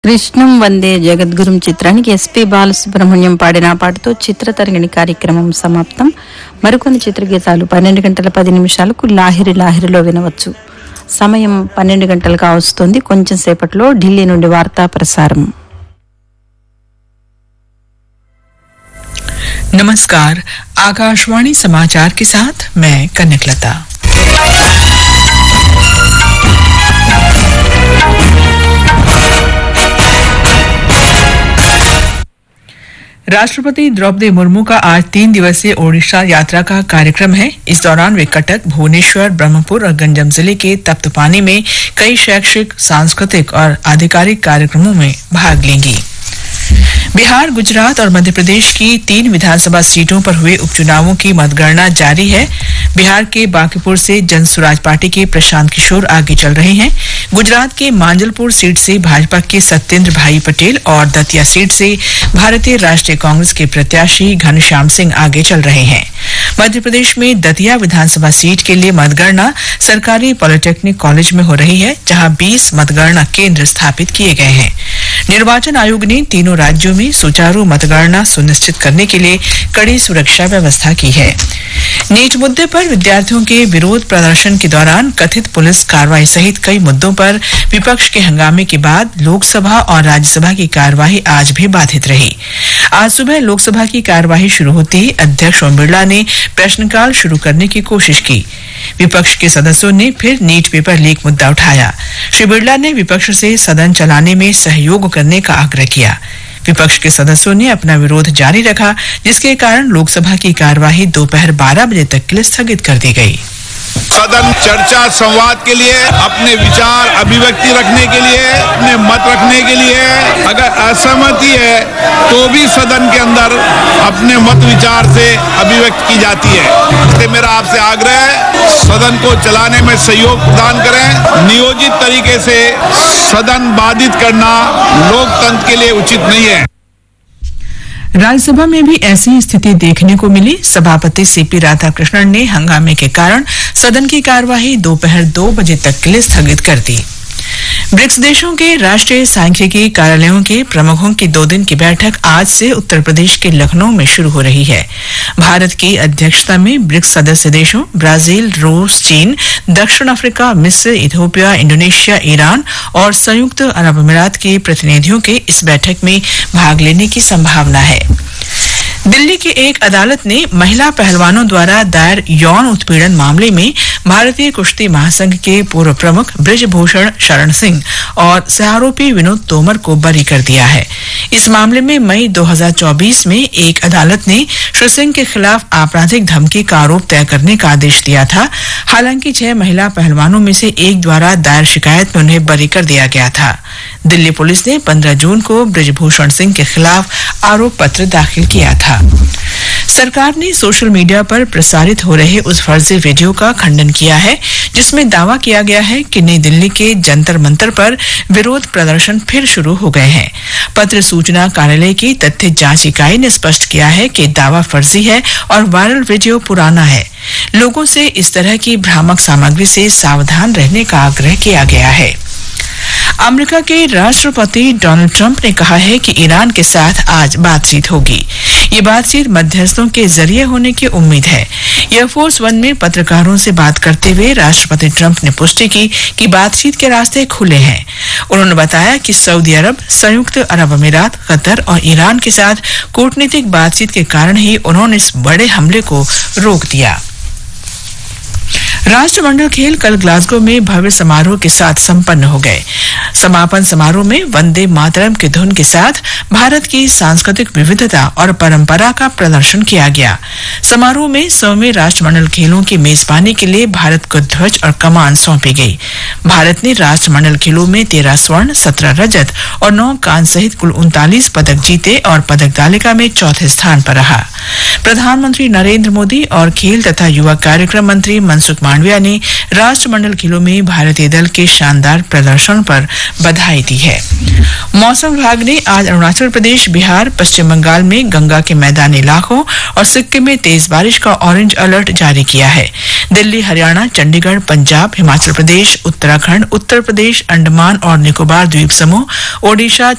కృష్ణం వందే జగద్గురుం చిత్రానికి ఎస్పి బాలసుబ్రహ్మణ్యం పాడిన పాటతో చిత్రతరంగిణి కార్యక్రమం సమాప్తం. మరికొన్ని చిత్రగీతాలు 12 గంటల 10 నిమిషాలకు లాహిరిలో వినవచ్చు. సమయం 12 గంటలుగా వస్తోంది. కొంచెం సేపట్లో ఢిల్లీ నుండి వార్తా ప్రసారం. नमस्कार, आकाशवाणी समाचार के साथ मैं कनकलता। राष्ट्रपति द्रौपदी मुर्मू का आज 3 दिवसीय ओडिशा यात्रा का कार्यक्रम है. इस दौरान वे कटक, भुवनेश्वर, ब्रह्मपुर और गंजम जिले के तप्तपानी में कई शैक्षिक, सांस्कृतिक और आधिकारिक कार्यक्रमों में भाग लेंगी. बिहार, गुजरात और मध्य प्रदेश की 3 विधानसभा सीटों पर हुए उपचुनावों की मतगणना जारी है. बिहार के बांकीपुर से जन स्वराज पार्टी के प्रशांत किशोर आगे चल रहे हैं. गुजरात के मांजलपुर सीट से भाजपा के सत्येंद्र भाई पटेल और दतिया सीट से भारतीय राष्ट्रीय कांग्रेस के प्रत्याशी घनश्याम सिंह आगे चल रहे हैं. मध्य प्रदेश में दतिया विधानसभा सीट के लिए मतगणना सरकारी पॉलिटेक्निक कॉलेज में हो रही है, जहां 20 मतगणना केंद्र स्थापित किए गए हैं. निर्वाचन आयोग ने तीनों राज्यों में सुचारू मतगणना सुनिश्चित करने के लिए कड़ी सुरक्षा व्यवस्था की है. नीट मुद्दे पर विद्यार्थियों के विरोध प्रदर्शन के दौरान कथित पुलिस कार्रवाई सहित कई मुद्दों पर विपक्ष के हंगामे के बाद लोकसभा और राज्यसभा की कार्यवाही आज भी बाधित रही. आज सुबह लोकसभा की कार्यवाही शुरू होते ही अध्यक्ष ओम बिरला ने प्रश्नकाल शुरू करने की कोशिश की. विपक्ष के सदस्यों ने फिर नीट पेपर लीक मुद्दा उठाया. श्री बिरला ने विपक्ष से सदन चलाने में सहयोग करने का आग्रह किया. विपक्ष के सदस्यों ने अपना विरोध जारी रखा, जिसके कारण लोकसभा की कार्यवाही दोपहर 12 बजे तक के लिए स्थगित कर दी गई. सदन चर्चा संवाद के लिए, अपने विचार अभिव्यक्ति रखने के लिए, अपने मत रखने के लिए, अगर असहमति है तो भी सदन के अंदर अपने मत विचार से अभिव्यक्त की जाती है. इसलिए मेरा आपसे आग्रह है, सदन को चलाने में सहयोग प्रदान करें. नियोजित तरीके से सदन बाधित करना लोकतंत्र के लिए उचित नहीं है. राज्यसभा में भी ऐसी स्थिति देखने को मिली. सभापति सीपी राधाकृष्णन ने हंगामे के कारण सदन की कार्यवाही दोपहर 2 बजे तक के लिए स्थगित कर दी. ब्रिक्स देशों के राष्ट्रीय सांख्यिकी कार्यालयों के प्रमुखों की 2 दिन की बैठक आज से उत्तर प्रदेश के लखनऊ में शुरू हो रही है. भारत की अध्यक्षता में ब्रिक्स सदस्य देशों ब्राजील, रूस, चीन, दक्षिण अफ्रीका, मिस्र, इथियोपिया, इंडोनेशिया, ईरान और संयुक्त अरब अमीरात के प्रतिनिधियों के इस बैठक में भाग लेने की संभावना है. दिल्ली की एक अदालत ने महिला पहलवानों द्वारा दायर यौन उत्पीड़न मामले में भारतीय कुश्ती महासंघ के पूर्व प्रमुख ब्रिजभूषण शरण सिंह और सह-आरोपी विनोद तोमर को बरी कर दिया है. इस मामले में मई 2024 में एक अदालत ने श्री सिंह के खिलाफ आपराधिक धमकी का आरोप तय करने का आदेश दिया था. हालांकि 6 महिला पहलवानों में से एक द्वारा दायर शिकायत में उन्हें बरी कर दिया गया था. दिल्ली पुलिस ने 15 जून को ब्रिजभूषण सिंह के खिलाफ आरोप पत्र दाखिल किया था. सरकार ने सोशल मीडिया पर प्रसारित हो रहे उस फर्जी वीडियो का खंडन किया है, जिसमें दावा किया गया है कि नई दिल्ली के जंतर मंतर पर विरोध प्रदर्शन फिर शुरू हो गए हैं. पत्र सूचना कार्यालय की तथ्य जांच इकाई ने स्पष्ट किया है कि दावा फर्जी है और वायरल वीडियो पुराना है. लोगों से इस तरह की भ्रामक सामग्री से सावधान रहने का आग्रह किया गया है. अमेरिका के राष्ट्रपति डोनाल्ड ट्रंप ने कहा है कि ईरान के साथ आज बातचीत होगी. ये बातचीत मध्यस्थों के जरिए होने की उम्मीद है. एयरफोर्स 1 में पत्रकारों से बात करते हुए राष्ट्रपति ट्रंप ने पुष्टि की कि बातचीत के रास्ते खुले हैं. उन्होंने बताया कि सऊदी अरब, संयुक्त अरब अमीरात, कतर और ईरान के साथ कूटनीतिक बातचीत के कारण ही उन्होंने इस बड़े हमले को रोक दिया. राष्ट्रमंडल खेल कल ग्लासगो में भव्य समारोह के साथ संपन्न हो गए. समापन समारोह में वंदे मातरम की धुन के साथ भारत की सांस्कृतिक विविधता और परंपरा का प्रदर्शन किया गया. समारोह में 100वें राष्ट्रमंडल खेलों की मेजबानी के लिए भारत को ध्वज और कमान सौंपी गई. भारत ने राष्ट्रमंडल खेलों में 13 स्वर्ण, 17 रजत और 9 कांस्य सहित कुल 39 पदक जीते और पदक तालिका में चौथे स्थान पर रहा. प्रधानमंत्री नरेंद्र मोदी और खेल तथा युवा कार्यक्रम मंत्री मनसुख मांडविया ने राष्ट्रमंडल खेलों में भारतीय दल के शानदार प्रदर्शन पर बधाई दी है। मौसम विभाग ने आज अरुणाचल प्रदेश, बिहार, पश्चिम बंगाल में गंगा के मैदानी इलाकों और सिक्किम में तेज बारिश का ऑरेंज अलर्ट जारी किया है। दिल्ली, हरियाणा, चंडीगढ़, पंजाब, हिमाचल प्रदेश, उत्तराखंड, उत्तर प्रदेश, अंडमान और निकोबार द्वीप समूह, ओडिशा,